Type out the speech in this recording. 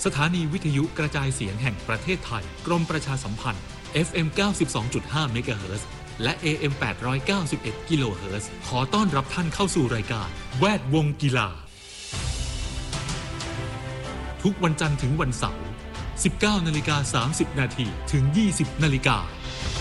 สถานีวิทยุกระจายเสียงแห่งประเทศไทยกรมประชาสัมพันธ์ FM 92.5 เมกะเฮิรตซ์และ AM 891 กิโลเฮิรตซ์ขอต้อนรับท่านเข้าสู่รายการแวดวงกีฬาทุกวันจันทร์ถึงวันเสาร์ 19:30 น.ถึง 20:00 น.ท